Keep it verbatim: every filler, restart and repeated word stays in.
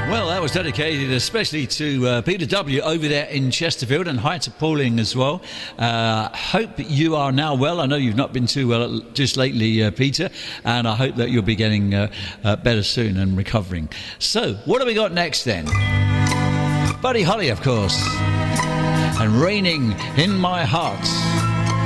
Well, that was dedicated especially to uh, Peter W. over there in Chesterfield, and hi to Pauline as well. Uh, hope you are now well. I know you've not been too well just lately, uh, Peter, and I hope that you'll be getting uh, uh, better soon and recovering. So, what have we got next then? Buddy Holly, of course, and Raining in My Heart.